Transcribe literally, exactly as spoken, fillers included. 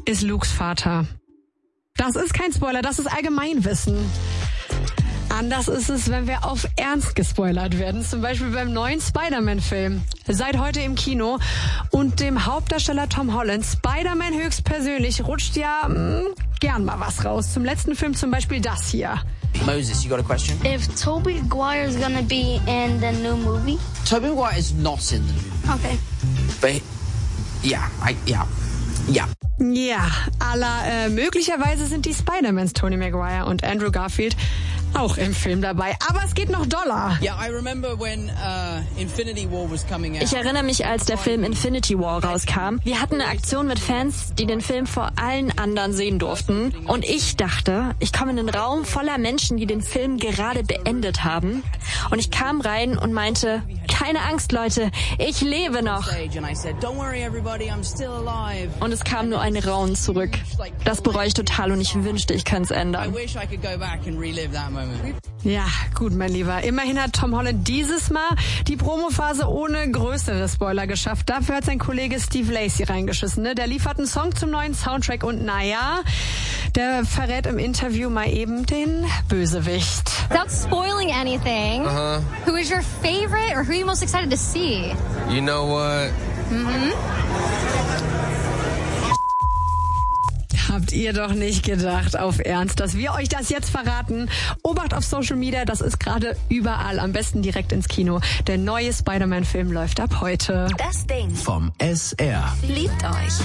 ist Lukes Vater. Das ist kein Spoiler, das ist Allgemeinwissen. Anders ist es, wenn wir auf Ernst gespoilert werden, zum Beispiel beim neuen Spider-Man-Film. Seit heute im Kino und dem Hauptdarsteller Tom Holland, Spider-Man höchstpersönlich, rutscht ja mh, gern mal was raus. Zum letzten Film zum Beispiel das hier. Moses, you got a question? If Tobey Maguire is gonna be in the new movie? Tobey Maguire is not in the movie. Okay. But, yeah, I, yeah, yeah. Ja, aller äh, möglicherweise sind die Spider-Mans Tobey Maguire und Andrew Garfield auch im Film dabei. Aber es geht noch doller. Yeah, I remember when uh, Infinity War was coming out. Ich erinnere mich, als der Film Infinity War rauskam. Wir hatten eine Aktion mit Fans, die den Film vor allen anderen sehen durften. Und ich dachte, ich komme in einen Raum voller Menschen, die den Film gerade beendet haben. Und ich kam rein und meinte, keine Angst, Leute, ich lebe noch. Und es kam nur ein Raunen zurück. Das bereue ich total und ich wünschte, ich könnte es ändern. Ja, gut, mein Lieber. Immerhin hat Tom Holland dieses Mal die Promophase ohne größere Spoiler geschafft. Dafür hat sein Kollege Steve Lacy reingeschissen. Ne? Der liefert einen Song zum neuen Soundtrack und naja, der verrät im Interview mal eben den Bösewicht. Without spoiling anything, uh-huh. Who is your favorite or who are you most excited to see? You know what? Mhm. Habt ihr doch nicht gedacht, auf Ernst, dass wir euch das jetzt verraten? Obacht auf Social Media, das ist gerade überall. Am besten direkt ins Kino. Der neue Spider-Man-Film läuft ab heute. Das Ding vom S R. liebt euch.